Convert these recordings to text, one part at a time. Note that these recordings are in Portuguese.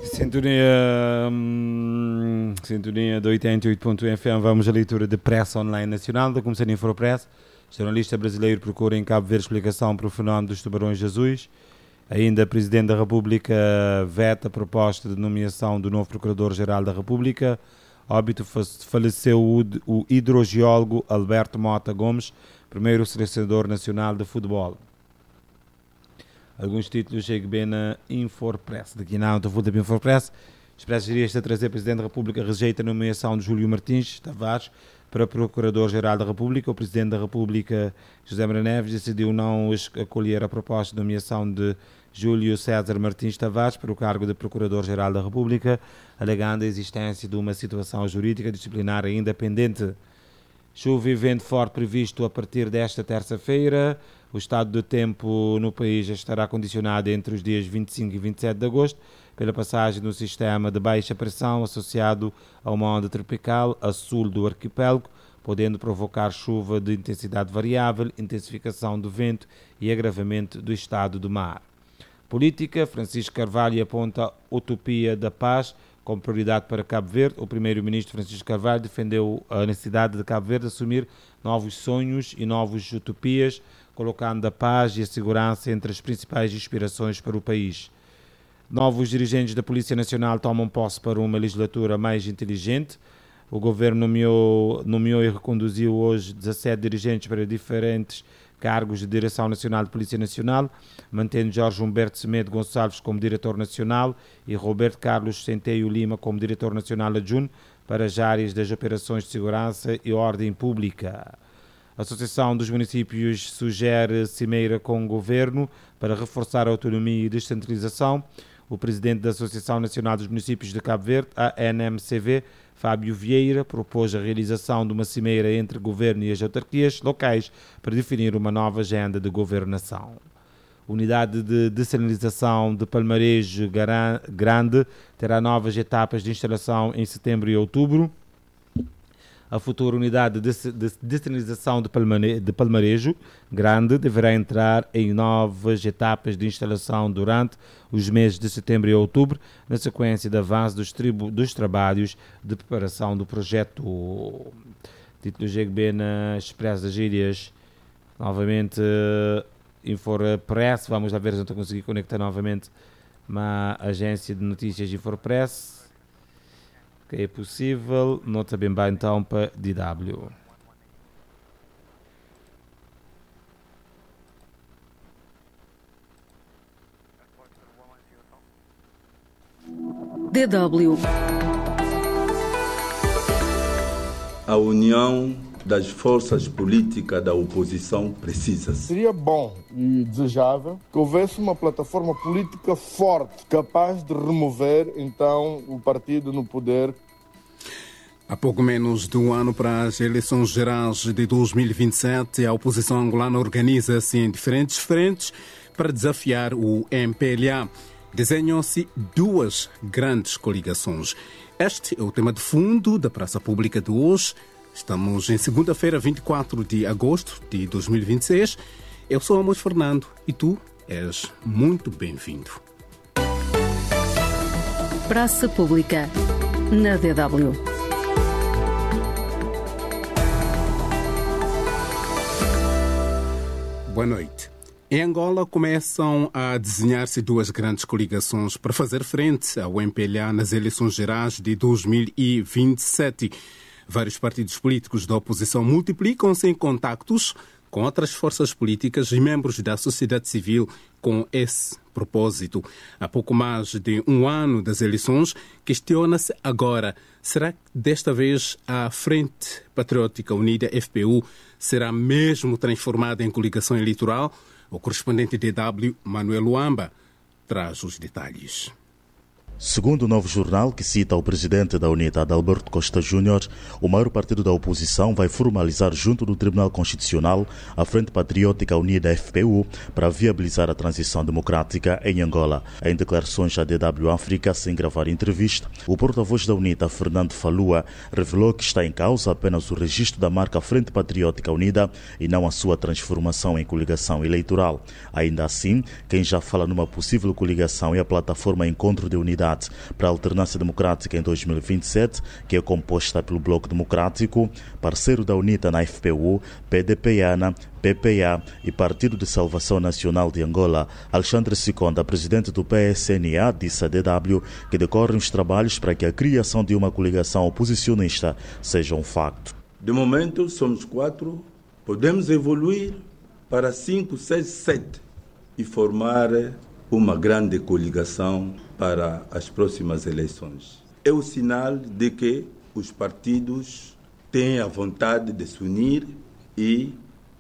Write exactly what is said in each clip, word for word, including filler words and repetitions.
Sintonia, hum, sintonia do oitenta e oito ponto um F M, vamos à leitura de pressa online nacional, da Comissão Infopress. Jornalista brasileiro procura em Cabo Verde explicação para o fenómeno dos tubarões azuis. Ainda, o Presidente da República veta a proposta de nomeação do novo Procurador-Geral da República. Óbito, faleceu o, o hidrogeólogo Alberto Mota Gomes, primeiro selecionador nacional de futebol. Alguns títulos chegam bem na Infopress. Daqui na outra da Infopress. Expresso Gerista trazer Presidente da República rejeita a nomeação de Júlio Martins Tavares para Procurador-Geral da República. O Presidente da República, José Maria Neves, decidiu não acolher a proposta de nomeação de Júlio César Martins Tavares para o cargo de Procurador-Geral da República, alegando a existência de uma situação jurídica disciplinar ainda pendente. Chuva e vento forte previsto a partir desta terça-feira. O estado do tempo no país estará condicionado entre os dias vinte e cinco e vinte e sete de agosto pela passagem do sistema de baixa pressão associado a uma onda tropical a sul do arquipélago, podendo provocar chuva de intensidade variável, intensificação do vento e agravamento do estado do mar. Política, Francisco Carvalho aponta a utopia da paz como prioridade para Cabo Verde. O primeiro-ministro Francisco Carvalho defendeu a necessidade de Cabo Verde assumir novos sonhos e novas utopias, colocando a paz e a segurança entre as principais inspirações para o país. Novos dirigentes da Polícia Nacional tomam posse para uma legislatura mais inteligente. O governo nomeou, nomeou e reconduziu hoje dezassete dirigentes para diferentes cargos de Direção Nacional de Polícia Nacional, mantendo Jorge Humberto Semedo Gonçalves como Diretor Nacional e Roberto Carlos Centeio Lima como Diretor Nacional Adjunto para as áreas das operações de segurança e ordem pública. A Associação dos Municípios sugere cimeira com o Governo para reforçar a autonomia e descentralização. O presidente da Associação Nacional dos Municípios de Cabo Verde, a N M C V, Fábio Vieira, propôs a realização de uma cimeira entre o Governo e as autarquias locais para definir uma nova agenda de governação. Unidade de dessalinização de Palmarejo Grande terá novas etapas de instalação em setembro e outubro. A futura unidade de dessalinização de Palmarejo Grande deverá entrar em novas etapas de instalação durante os meses de setembro e outubro, na sequência de avanço dos, tribu, dos trabalhos de preparação do projeto. Título G B na Expresso das Ilhas, novamente Infopress. Vamos lá ver se eu estou conseguir conectar novamente uma agência de notícias Infopress. Que é possível, nota bem bem então para D W. D W. A união das forças políticas da oposição precisa. Seria bom e desejável que houvesse uma plataforma política forte, capaz de remover, então, o partido no poder. Há pouco menos de um ano para as eleições gerais de dois mil e vinte e sete, a oposição angolana organiza-se em diferentes frentes para desafiar o M P L A. Desenham-se duas grandes coligações. Este é o tema de fundo da Praça Pública de hoje. Estamos em segunda-feira, vinte e quatro de agosto de dois mil e vinte e seis. Eu sou Amos Fernando e tu és muito bem-vindo. Praça Pública, na D W. Boa noite. Em Angola começam a desenhar-se duas grandes coligações para fazer frente ao M P L A nas eleições gerais de dois mil e vinte e sete. Vários partidos políticos da oposição multiplicam-se em contactos com outras forças políticas e membros da sociedade civil com esse propósito. Há pouco mais de um ano das eleições, questiona-se agora, será que desta vez a Frente Patriótica Unida, F P U, será mesmo transformada em coligação eleitoral? O correspondente D W, Manuel Luamba, traz os detalhes. Segundo o Novo Jornal, que cita o presidente da Unidade, Alberto Costa Júnior, o maior partido da oposição vai formalizar junto do Tribunal Constitucional a Frente Patriótica Unida F P U para viabilizar a transição democrática em Angola. Em declarações à D W África, sem gravar entrevista, o porta-voz da UNITA, Fernando Falua, revelou que está em causa apenas o registro da marca Frente Patriótica Unida e não a sua transformação em coligação eleitoral. Ainda assim, quem já fala numa possível coligação é a plataforma Encontro de Unidade Unidade para a Alternância Democrática em dois mil e vinte e sete, que é composta pelo Bloco Democrático, parceiro da UNITA na F P U, P D P A N A, P P A e Partido de Salvação Nacional de Angola. Alexandre Siconda, presidente do P S N A, disse à D W que decorrem os trabalhos para que a criação de uma coligação oposicionista seja um facto. De momento, somos quatro, podemos evoluir para cinco, seis, sete e formar uma grande coligação para as próximas eleições. É o sinal de que os partidos têm a vontade de se unir e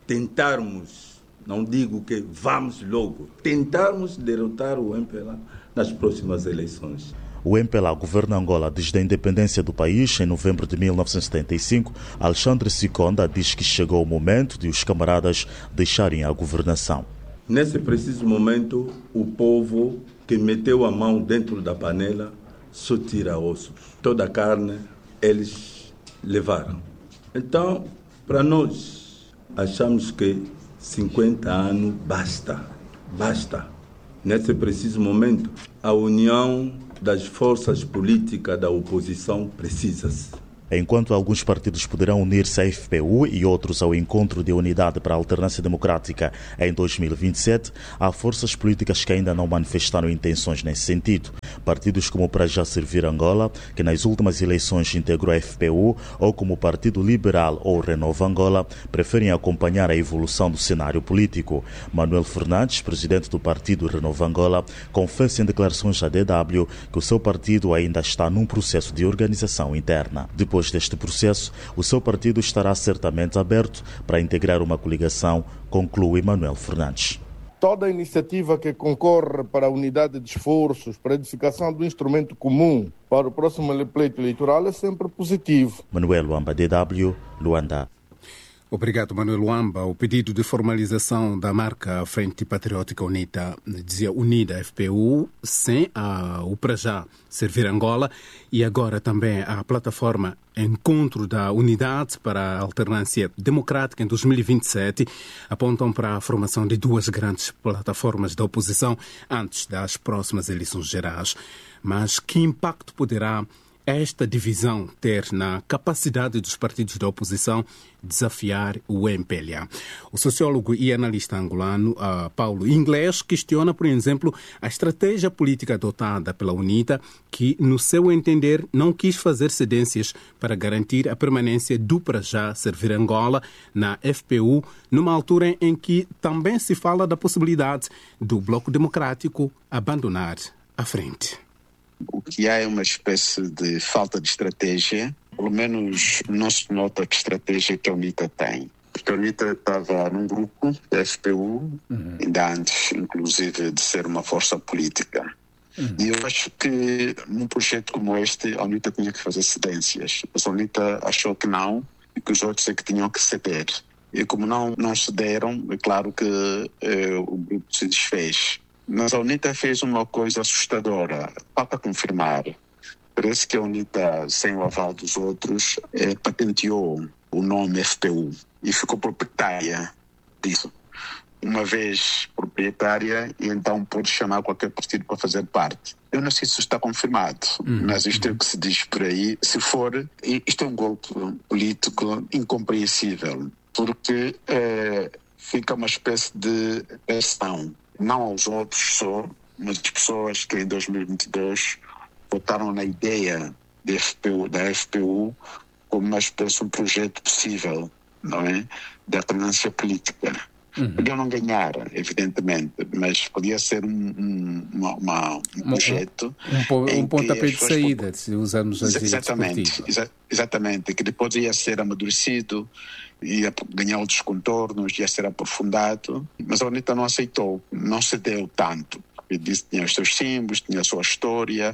tentarmos, não digo que vamos logo, tentarmos derrotar o M P L A nas próximas eleições. O M P L A governa Angola desde a independência do país em novembro de mil novecentos e setenta e cinco. Alexandre Siconda diz que chegou o momento de os camaradas deixarem a governação. Nesse preciso momento, o povo que meteu a mão dentro da panela só tira ossos. Toda a carne eles levaram. Então, para nós, achamos que cinquenta anos basta, basta. Nesse preciso momento, a união das forças políticas da oposição precisa-se. Enquanto alguns partidos poderão unir-se à F P U e outros ao Encontro de Unidade para a Alternância Democrática em dois mil e vinte e sete, há forças políticas que ainda não manifestaram intenções nesse sentido. Partidos como o Para Já Servir Angola, que nas últimas eleições integrou a F P U, ou como o Partido Liberal ou Renova Angola, preferem acompanhar a evolução do cenário político. Manuel Fernandes, presidente do Partido Renova Angola, confessa em declarações à D W que o seu partido ainda está num processo de organização interna. Depois Depois deste processo, o seu partido estará certamente aberto para integrar uma coligação, conclui Manuel Fernandes. Toda iniciativa que concorre para a unidade de esforços, para a edificação do instrumento comum para o próximo pleito eleitoral é sempre positivo. Manuel Luamba, D W, Luanda. Obrigado, Manuel Luamba. O pedido de formalização da marca Frente Patriótica Unida, dizia Unida F P U, sem a, o Para Já Servir Angola e agora também a plataforma Encontro da Unidade para a Alternância Democrática em dois mil e vinte e sete apontam para a formação de duas grandes plataformas da oposição antes das próximas eleições gerais. Mas que impacto poderá esta divisão ter na capacidade dos partidos da oposição desafiar o M P L A? O sociólogo e analista angolano uh, Paulo Inglês questiona, por exemplo, a estratégia política adotada pela UNITA, que, no seu entender, não quis fazer cedências para garantir a permanência do Para Já Servir Angola na F P U, numa altura em que também se fala da possibilidade do Bloco Democrático abandonar a frente. O que há é uma espécie de falta de estratégia, pelo menos não se nota que estratégia que a UNITA tem. Porque a UNITA estava num grupo da F P U, uhum. ainda antes, inclusive, de ser uma força política. Uhum. E eu acho que num projeto como este, a UNITA tinha que fazer cedências. Mas a UNITA achou que não, e que os outros é que tinham que ceder. E como não, não cederam, é claro que eh, o grupo se desfez. Mas a UNITA fez uma coisa assustadora, para confirmar. Parece que a UNITA, sem o aval dos outros, eh, patenteou o nome F P U e ficou proprietária disso. Uma vez proprietária, e então pôde chamar qualquer partido para fazer parte. Eu não sei se isso está confirmado, uhum. mas isto é o que se diz por aí. Se for, isto é um golpe político incompreensível, porque eh, fica uma espécie de pressão. Não aos outros só, mas as pessoas que em dois mil e vinte e dois votaram na ideia de F P U, da F P U como uma espécie de um projeto possível, não é? De alternância política. Uhum. Podiam não ganhar, evidentemente, mas podia ser um, um, uma, uma, um projeto... Um, um, um pontapé de saída, se usarmos as Exatamente, exa- exatamente, que depois ia ser amadurecido, ia ganhar outros contornos, ia ser aprofundado, mas a UNITA não aceitou, não cedeu tanto. Ele disse que tinha os seus símbolos, tinha a sua história.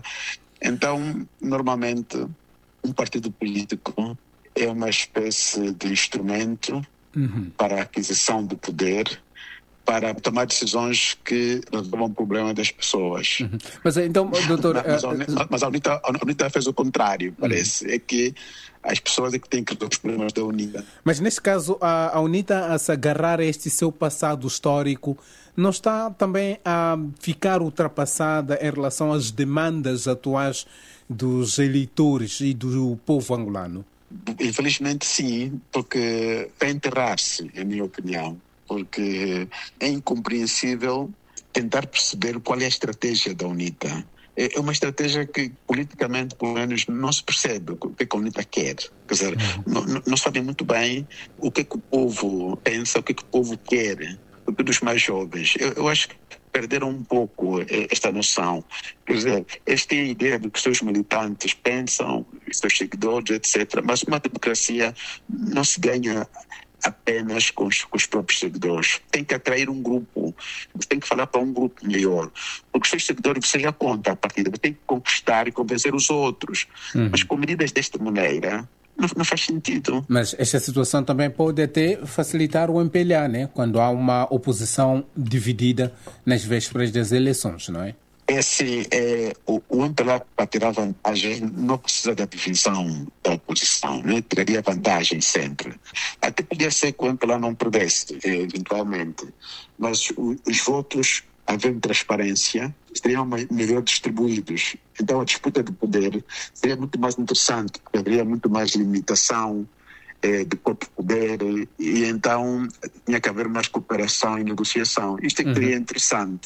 Então, normalmente, um partido político é uma espécie de instrumento uhum. para a aquisição de poder para tomar decisões que resolvam o problema das pessoas. Uhum. Mas então, doutor... Mas, mas, mas a, UNITA, a UNITA fez o contrário, parece. Uhum. É que as pessoas é que têm que resolver os problemas da UNITA. Mas neste caso, a, a UNITA, a se agarrar a este seu passado histórico, não está também a ficar ultrapassada em relação às demandas atuais dos eleitores e do povo angolano? Infelizmente sim, porque vai enterrar-se, em minha opinião, porque é incompreensível tentar perceber qual é a estratégia da UNITA. É uma estratégia que, politicamente, pelo menos, não se percebe o que a UNITA quer. Quer dizer, não, não sabem muito bem o que é que o povo pensa, o que é que o povo quer, dos mais jovens. Eu, eu acho que perderam um pouco esta noção. Quer dizer, eles têm a ideia do que seus militantes pensam, seus seguidores, etcétera. Mas uma democracia não se ganha apenas com os, com os próprios seguidores. Tem que atrair um grupo. Você tem que falar para um grupo melhor. Porque os seus seguidores você já conta a partida. Você tem que conquistar e convencer os outros. Uhum. Mas com medidas desta maneira, não, não faz sentido. Mas esta situação também pode até facilitar o empelhar, né? Quando há uma oposição dividida nas vésperas das eleições, não é? Esse, é, o, o M P L A, para tirar vantagem, não precisa da divisão da oposição, né? Teria vantagem sempre. Até podia ser que o M P L A não perdesse, eventualmente, mas o, os votos, havendo transparência, seriam melhor distribuídos. Então a disputa de poder seria muito mais interessante, porque haveria muito mais limitação eh, de poder e então tinha que haver mais cooperação e negociação. Isto é que seria uhum. interessante.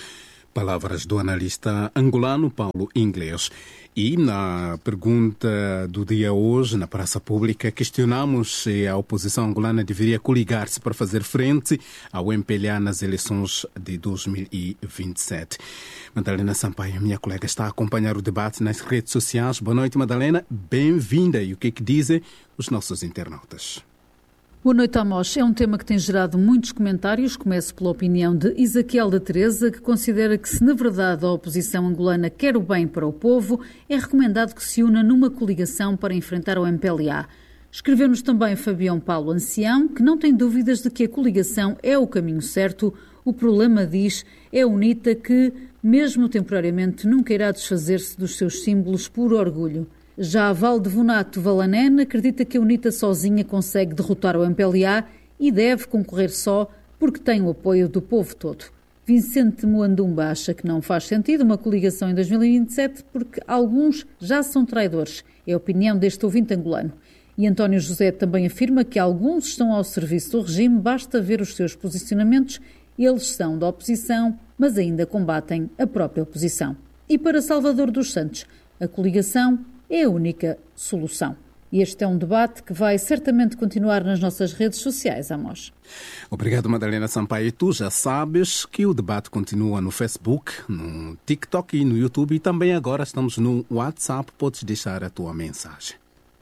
Palavras do analista angolano Paulo Inglês. E na pergunta do dia hoje, na praça pública, questionamos se a oposição angolana deveria coligar-se para fazer frente ao M P L A nas eleições de dois mil e vinte e sete. Madalena Sampaio, minha colega, está a acompanhar o debate nas redes sociais. Boa noite, Madalena. Bem-vinda. E o que é que dizem os nossos internautas? Boa noite, Amos. É um tema que tem gerado muitos comentários. Começo pela opinião de Isaquiel da Teresa, que considera que se na verdade a oposição angolana quer o bem para o povo, é recomendado que se una numa coligação para enfrentar o M P L A. Escreveu-nos também Fabião Paulo Ancião, que não tem dúvidas de que a coligação é o caminho certo. O problema, diz, é a UNITA que, mesmo temporariamente, nunca irá desfazer-se dos seus símbolos por orgulho. Já Valdevonato Valanen acredita que a UNITA sozinha consegue derrotar o M P L A e deve concorrer só porque tem o apoio do povo todo. Vicente Moandumba acha que não faz sentido uma coligação em dois mil e vinte e sete porque alguns já são traidores. É a opinião deste ouvinte angolano. E António José também afirma que alguns estão ao serviço do regime, basta ver os seus posicionamentos. Eles são da oposição, mas ainda combatem a própria oposição. E para Salvador dos Santos, a coligação é a única solução. E este é um debate que vai certamente continuar nas nossas redes sociais, Amos. Obrigado, Madalena Sampaio. E tu já sabes que o debate continua no Facebook, no TikTok e no YouTube. E também agora estamos no WhatsApp. Podes deixar a tua mensagem.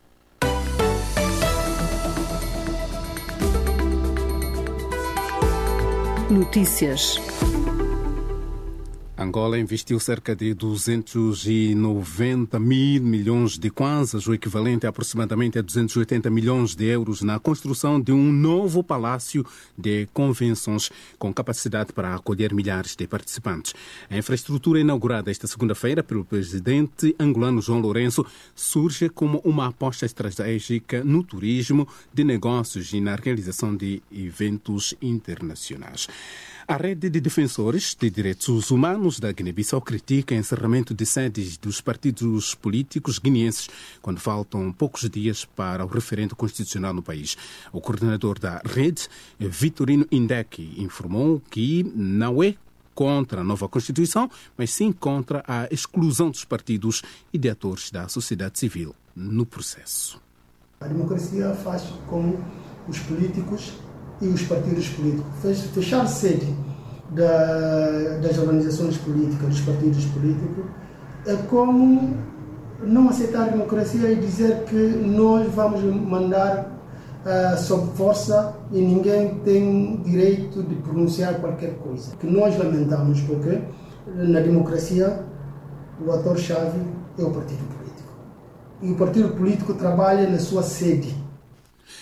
Notícias. Angola investiu cerca de duzentos e noventa mil milhões de kwanzas, o equivalente a aproximadamente a duzentos e oitenta milhões de euros, na construção de um novo palácio de convenções com capacidade para acolher milhares de participantes. A infraestrutura inaugurada esta segunda-feira pelo presidente angolano João Lourenço surge como uma aposta estratégica no turismo, de negócios e na realização de eventos internacionais. A rede de defensores de direitos humanos da Guiné-Bissau critica o encerramento de sedes dos partidos políticos guineenses quando faltam poucos dias para o referendo constitucional no país. O coordenador da rede, Vitorino Indec, informou que não é contra a nova Constituição, mas sim contra a exclusão dos partidos e de atores da sociedade civil no processo. A democracia faz com os políticos e os partidos políticos. Fechar sede da, das organizações políticas, dos partidos políticos, é como não aceitar a democracia e dizer que nós vamos mandar uh, sob força e ninguém tem direito de pronunciar qualquer coisa. Que nós lamentamos porque na democracia o ator-chave é o partido político. E o partido político trabalha na sua sede.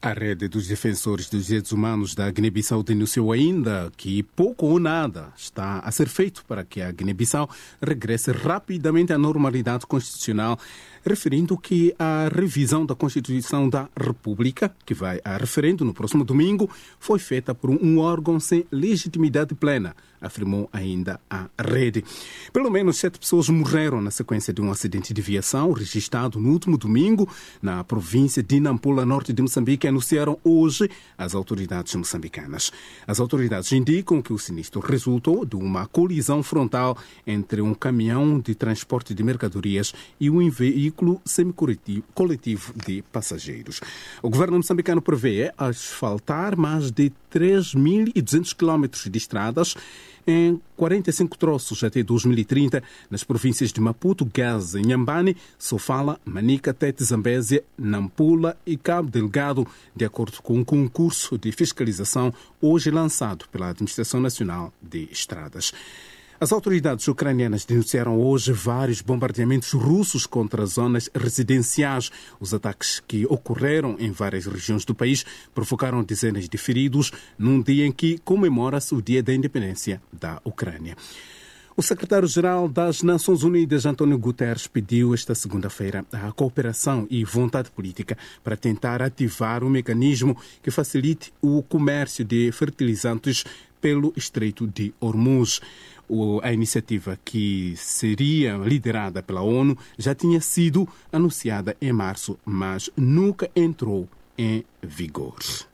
A rede dos defensores dos direitos humanos da Guiné-Bissau denunciou ainda que pouco ou nada está a ser feito para que a Guiné-Bissau regresse rapidamente à normalidade constitucional, referindo que a revisão da Constituição da República, que vai a referendo no próximo domingo, foi feita por um órgão sem legitimidade plena, afirmou ainda a rede. Pelo menos sete pessoas morreram na sequência de um acidente de viação registrado no último domingo na província de Nampula, norte de Moçambique, anunciaram hoje as autoridades moçambicanas. As autoridades indicam que o sinistro resultou de uma colisão frontal entre um caminhão de transporte de mercadorias e um veículo semi-coletivo de passageiros. O governo moçambicano prevê asfaltar mais de três mil e duzentos quilómetros de estradas em quarenta e cinco troços até dois mil e trinta nas províncias de Maputo, Gaza, Inhambane, Sofala, Manica, Tete, Zambésia, Nampula e Cabo Delgado, de acordo com um concurso de fiscalização hoje lançado pela Administração Nacional de Estradas. As autoridades ucranianas denunciaram hoje vários bombardeamentos russos contra zonas residenciais. Os ataques que ocorreram em várias regiões do país provocaram dezenas de feridos num dia em que comemora-se o Dia da Independência da Ucrânia. O secretário-geral das Nações Unidas, António Guterres, pediu esta segunda-feira a cooperação e vontade política para tentar ativar um mecanismo que facilite o comércio de fertilizantes pelo Estreito de Hormuz. A iniciativa, que seria liderada pela ONU, já tinha sido anunciada em março, mas nunca entrou em vigor.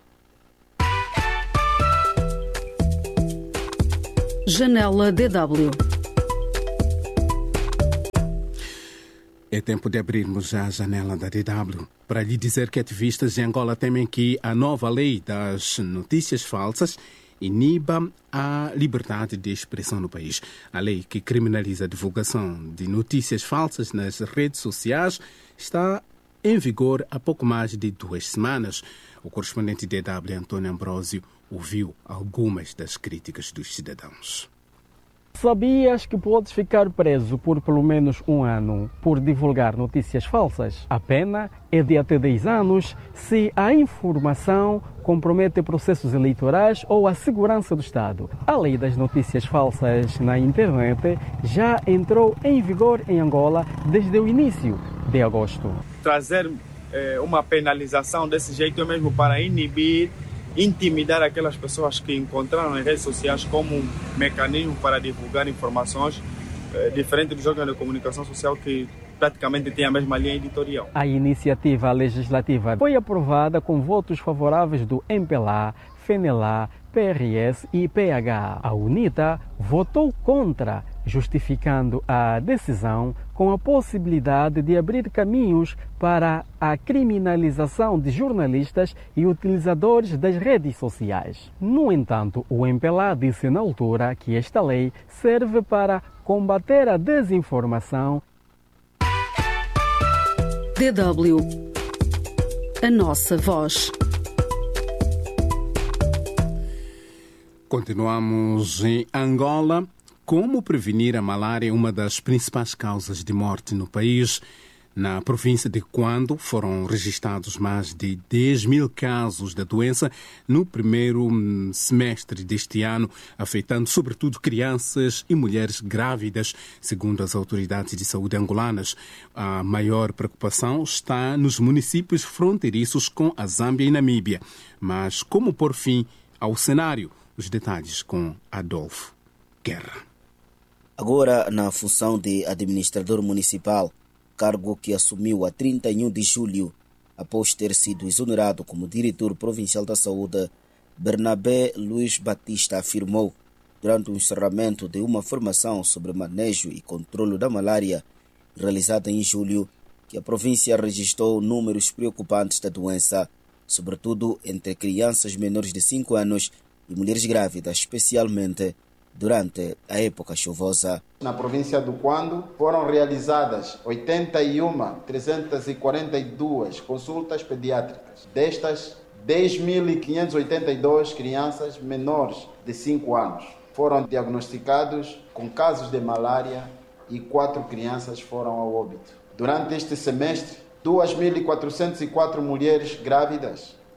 Janela D W. É tempo de abrirmos a janela da D W para lhe dizer que ativistas de Angola temem que a nova lei das notícias falsas iniba a liberdade de expressão no país. A lei que criminaliza a divulgação de notícias falsas nas redes sociais está em vigor há pouco mais de duas semanas. O correspondente D W, Antônio Ambrósio, ouviu algumas das críticas dos cidadãos. Sabias que podes ficar preso por pelo menos um ano por divulgar notícias falsas? A pena é de até dez anos se a informação compromete processos eleitorais ou a segurança do Estado. A lei das notícias falsas na internet já entrou em vigor em Angola desde o início de agosto. Trazer eh, uma penalização desse jeito é mesmo para inibir, intimidar aquelas pessoas que encontraram nas redes sociais como um mecanismo para divulgar informações, eh, diferente dos órgãos de comunicação social que praticamente têm a mesma linha editorial. A iniciativa legislativa foi aprovada com votos favoráveis do M P L A, F N L A, P R S e P H. A UNITA votou contra, justificando a decisão com a possibilidade de abrir caminhos para a criminalização de jornalistas e utilizadores das redes sociais. No entanto, o M P L A disse na altura que esta lei serve para combater a desinformação. D W. A nossa voz. Continuamos em Angola. Como prevenir a malária, uma das principais causas de morte no país? Na província de Quando foram registrados mais de dez mil casos da doença no primeiro semestre deste ano, afetando sobretudo crianças e mulheres grávidas, segundo as autoridades de saúde angolanas. A maior preocupação está nos municípios fronteiriços com a Zâmbia e Namíbia. Mas como pôr fim ao cenário? Os detalhes com Adolfo Guerra. Agora na função de administrador municipal, cargo que assumiu a trinta e um de julho, após ter sido exonerado como diretor provincial da saúde, Bernabé Luiz Batista afirmou, durante o encerramento de uma formação sobre manejo e controlo da malária, realizada em julho, que a província registrou números preocupantes da doença, sobretudo entre crianças menores de cinco anos e mulheres grávidas, especialmente durante a época chuvosa. Na província do Quando foram realizadas oitenta e um mil trezentas e quarenta e duas consultas pediátricas. Destas, dez mil quinhentas e oitenta e duas crianças menores de cinco anos foram diagnosticados com casos de malária e quatro crianças foram ao óbito. Durante este semestre, duas mil quatrocentas e quatro mulheres grávidas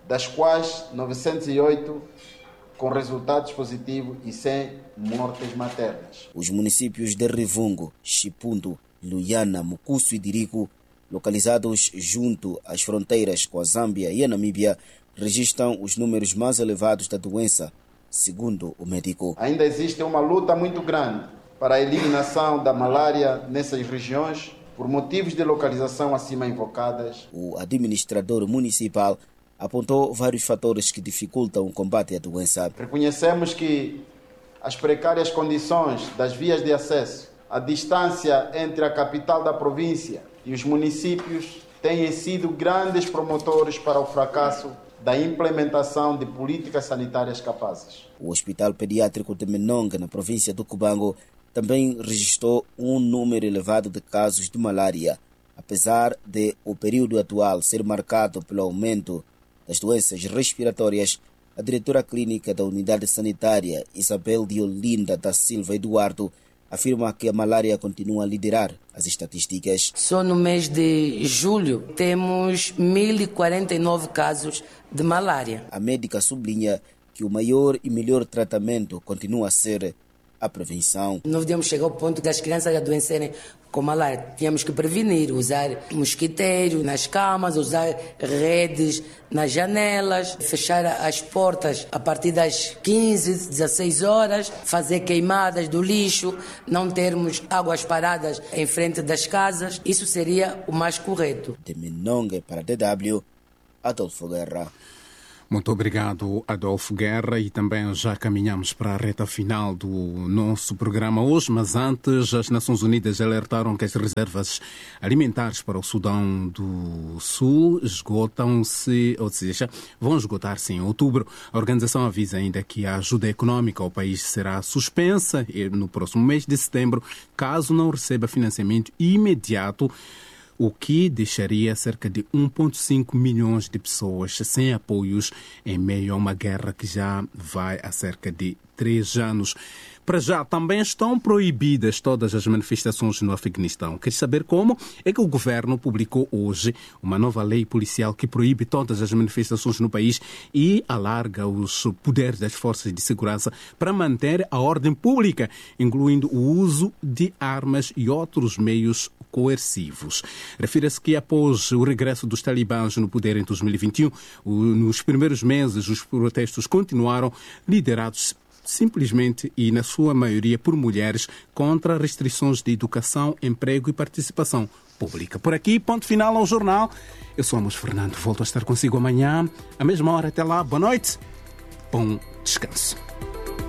das quais novecentos e oito com resultados positivos e cem mortes maternas. Os municípios de Rivungo, Chipundo, Luiana, Mucusso e Dirico, localizados junto às fronteiras com a Zâmbia e a Namíbia, registram os números mais elevados da doença, segundo o médico. Ainda existe uma luta muito grande para a eliminação da malária nessas regiões, por motivos de localização acima invocadas. O administrador municipal apontou vários fatores que dificultam o combate à doença. Reconhecemos que as precárias condições das vias de acesso, a distância entre a capital da província e os municípios têm sido grandes promotores para o fracasso da implementação de políticas sanitárias capazes. O Hospital Pediátrico de Menonga, na província do Cubango, também registrou um número elevado de casos de malária, apesar de o período atual ser marcado pelo aumento das doenças respiratórias. A diretora clínica da unidade sanitária, Isabel de Olinda da Silva Eduardo, afirma que a malária continua a liderar as estatísticas. Só no mês de julho temos mil e quarenta e nove casos de malária. A médica sublinha que o maior e melhor tratamento continua a ser a prevenção. Não podemos chegar ao ponto das crianças adoecerem com malária. Tínhamos que prevenir, usar mosquiteiros nas camas, usar redes nas janelas, fechar as portas a partir das quinze, dezesseis horas, fazer queimadas do lixo, não termos águas paradas em frente das casas. Isso seria o mais correto. De Menonga para a D W, Adolfo Guerra. Muito obrigado, Adolfo Guerra, e também já caminhamos para a reta final do nosso programa hoje, mas antes as Nações Unidas alertaram que as reservas alimentares para o Sudão do Sul esgotam-se, ou seja, vão esgotar-se em outubro. A organização avisa ainda que a ajuda econômica ao país será suspensa no próximo mês de setembro, caso não receba financiamento imediato, o que deixaria cerca de um vírgula cinco milhões de pessoas sem apoios em meio a uma guerra que já vai há cerca de três anos. Para já, também estão proibidas todas as manifestações no Afeganistão. Quer saber como? É que o governo publicou hoje uma nova lei policial que proíbe todas as manifestações no país e alarga os poderes das forças de segurança para manter a ordem pública, incluindo o uso de armas e outros meios coercivos. Refira-se que após o regresso dos talibãs no poder em dois mil e vinte e um, nos primeiros meses os protestos continuaram liderados simplesmente e na sua maioria por mulheres contra restrições de educação, emprego e participação pública. Por aqui, ponto final ao jornal. Eu sou Amos Fernando, volto a estar consigo amanhã, à mesma hora. Até lá, boa noite, bom descanso.